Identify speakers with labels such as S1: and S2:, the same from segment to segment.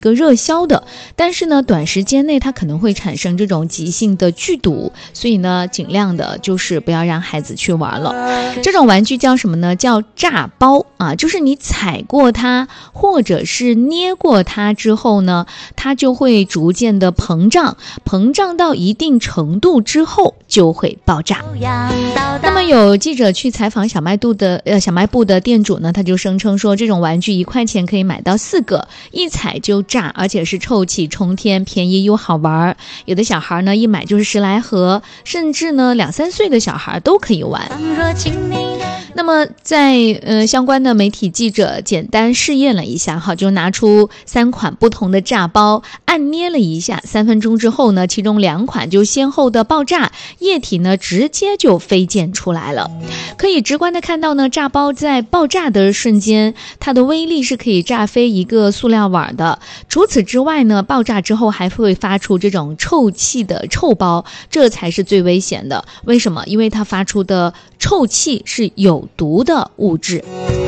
S1: 个热销的，但是呢短时间内它可能会产生这种急性的剧毒，所以呢尽量的就是不要让孩子去玩了。这种玩具叫什么呢？叫炸包啊，就是你踩过它或者是捏过它之后呢，它就会逐渐的膨胀到一定程度之后就会爆炸。那么有记者去采访小卖部的店主呢，他就声称说这种玩具1块钱可以买到4个，一踩就炸，而且是臭气冲天，便宜又好玩。有的小孩呢一买就是10来盒，甚至呢2、3岁的小孩都可以玩。那么在相关的媒体记者简单试验了一下就拿出3款不同的炸包，按捏了一下，3分钟之后呢，其中2款就先后的爆炸，液体呢直接就飞溅出来了。可以直观的看到呢，炸包在爆炸的瞬间，它的威力是可以炸飞一个塑料碗的。除此之外呢，爆炸之后还会发出这种臭气的臭包，这才是最危险的。为什么？因为它发出的臭气是有毒的物质。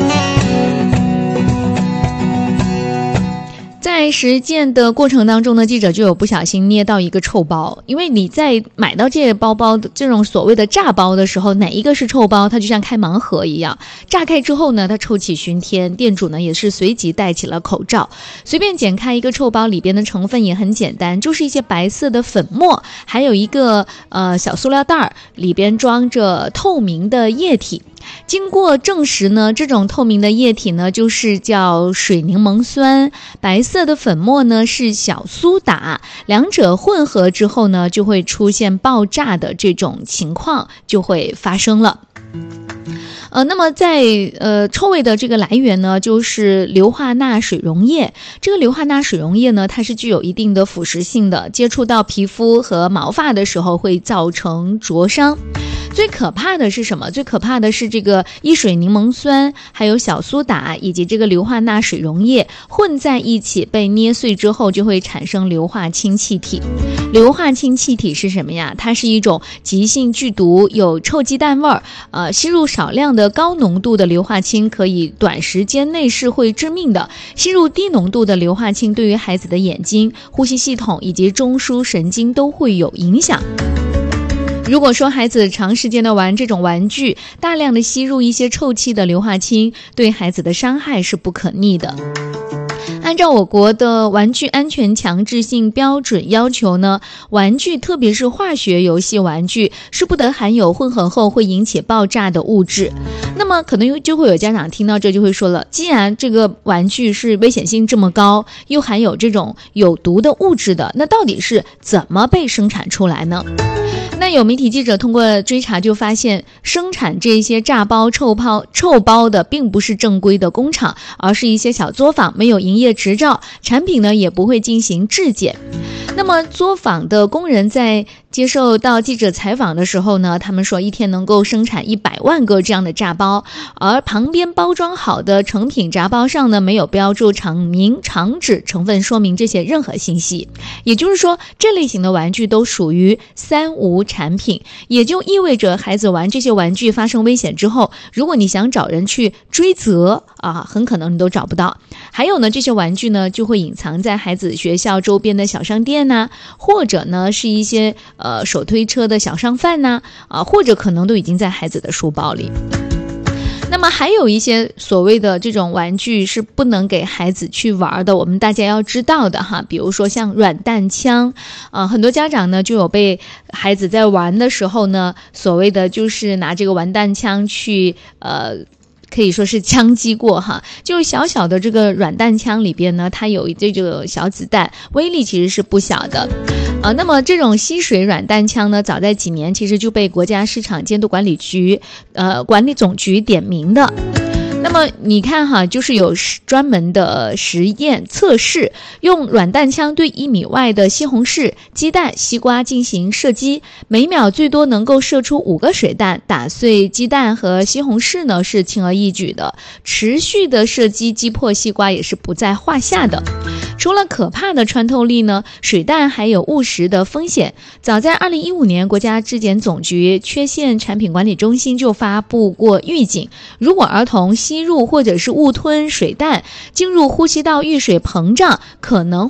S1: 在实践的过程当中呢，记者就有不小心捏到一个臭包。因为你在买到这些包的这种所谓的炸包的时候，哪一个是臭包，它就像开盲盒一样，炸开之后呢，它臭气熏天，店主呢也是随即戴起了口罩。随便剪开一个臭包，里边的成分也很简单，就是一些白色的粉末，还有一个小塑料袋，里边装着透明的液体。经过证实呢，这种透明的液体呢就是叫水柠檬酸，白色的粉末呢是小苏打，两者混合之后呢，就会出现爆炸的这种情况就会发生了。那么在臭味的这个来源呢，就是硫化钠水溶液。这个硫化钠水溶液呢，它是具有一定的腐蚀性的，接触到皮肤和毛发的时候会造成灼伤。最可怕的是什么？最可怕的是这个一水柠檬酸，还有小苏打以及这个硫化钠水溶液混在一起，被捏碎之后就会产生硫化氢气体。硫化氢气体是什么呀？它是一种急性剧毒，有臭鸡蛋味儿。吸入少量的高浓度的硫化氢可以短时间内是会致命的。吸入低浓度的硫化氢对于孩子的眼睛、呼吸系统以及中枢神经都会有影响。如果说孩子长时间的玩这种玩具，大量的吸入一些臭气的硫化氢，对孩子的伤害是不可逆的。按照我国的玩具安全强制性标准要求呢，玩具特别是化学游戏玩具是不得含有混合后会引起爆炸的物质。那么可能就会有家长听到这就会说了，既然这个玩具是危险性这么高，又含有这种有毒的物质的，那到底是怎么被生产出来呢？那有媒体记者通过追查就发现，生产这些炸包、臭包的并不是正规的工厂，而是一些小作坊，没有营业执照，产品呢也不会进行质检。那么作坊的工人在接受到记者采访的时候呢，他们说一天能够生产100万个这样的炸包，而旁边包装好的成品炸包上呢没有标注厂名、厂址、成分说明这些任何信息。也就是说，这类型的玩具都属于3无产品，也就意味着孩子玩这些玩具发生危险之后，如果你想找人去追责很可能你都找不到。还有呢，这些玩具呢就会隐藏在孩子学校周边的小商店呐，或者呢是一些手推车的小商贩呐，或者可能都已经在孩子的书包里。那么还有一些所谓的这种玩具是不能给孩子去玩的，我们大家要知道的比如说像软弹枪很多家长呢就有被孩子在玩的时候呢，所谓的就是拿这个软弹枪去可以说是枪击过就小小的这个软弹枪里边呢，它有这个小子弹，威力其实是不小的那么这种吸水软弹枪呢，早在几年其实就被国家市场监督管理局管理总局点名的。那么你看就是有专门的实验测试，用软弹枪对1米外的西红柿、鸡蛋、西瓜进行射击，每秒最多能够射出5个水弹，打碎鸡蛋和西红柿呢是轻而易举的，持续的射击击破西瓜也是不在话下的。除了可怕的穿透力呢，水弹还有误食的风险。早在2015年，国家质检总局缺陷产品管理中心就发布过预警，如果儿童吸入或者是误吞水弹，进入呼吸道遇水膨胀，可能